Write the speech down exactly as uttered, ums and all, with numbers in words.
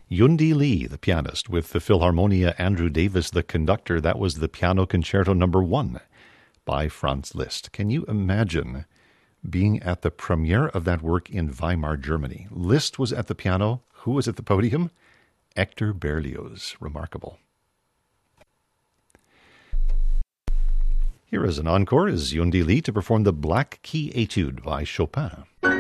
Yundi Lee, the pianist, with the Philharmonia Andrew Davis, the conductor. That was the Piano Concerto Number One by Franz Liszt. Can you imagine being at the premiere of that work in Weimar, Germany? Liszt was at the piano. Who was at the podium? Hector Berlioz. Remarkable. Here is an encore is Yundi Lee to perform the Black Key Etude by Chopin.